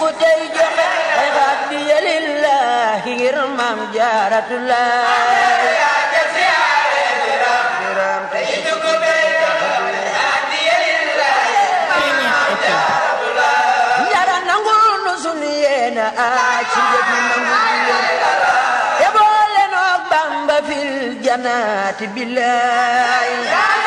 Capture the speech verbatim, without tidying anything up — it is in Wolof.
tey joxe ay hadiya lillahi ngir Maam Jaaratulaay njara nangul nu sunu yéena a ci njëg nangul te boole noog Bamba fil janaati billaay